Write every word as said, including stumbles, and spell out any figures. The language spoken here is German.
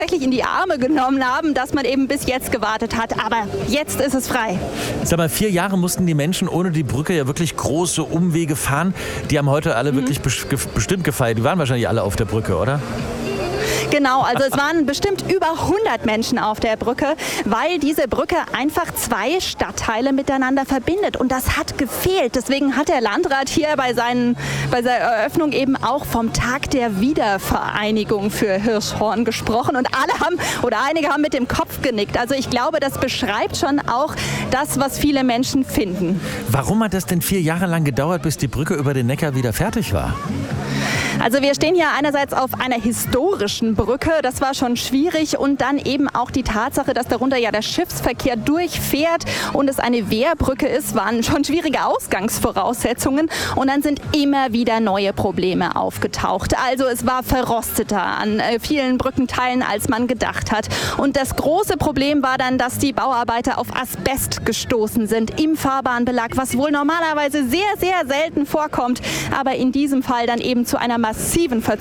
tatsächlich in die Arme genommen haben, dass man eben bis jetzt gewartet hat. Aber jetzt ist es frei. Sag mal, vier Jahre mussten die Menschen ohne die Brücke ja wirklich große Umwege fahren. Die haben heute alle mhm. wirklich bestimmt gefeiert. Die waren wahrscheinlich alle auf der Brücke, oder? Genau, also es waren bestimmt über hundert Menschen auf der Brücke, weil diese Brücke einfach zwei Stadtteile miteinander verbindet. Und das hat gefehlt. Deswegen hat der Landrat hier bei, seinen, bei seiner Eröffnung eben auch vom Tag der Wiedervereinigung für Hirschhorn gesprochen. Und alle haben, oder einige haben mit dem Kopf genickt. Also ich glaube, das beschreibt schon auch das, was viele Menschen finden. Warum hat das denn vier Jahre lang gedauert, bis die Brücke über den Neckar wieder fertig war? Also wir stehen hier einerseits auf einer historischen Brücke, das war schon schwierig, und dann eben auch die Tatsache, dass darunter ja der Schiffsverkehr durchfährt und es eine Wehrbrücke ist, waren schon schwierige Ausgangsvoraussetzungen, und dann sind immer wieder neue Probleme aufgetaucht. Also es war verrosteter an vielen Brückenteilen, als man gedacht hat, und das große Problem war dann, dass die Bauarbeiter auf Asbest gestoßen sind im Fahrbahnbelag, was wohl normalerweise sehr, sehr selten vorkommt, aber in diesem Fall dann eben zu einer massiven Verzögerung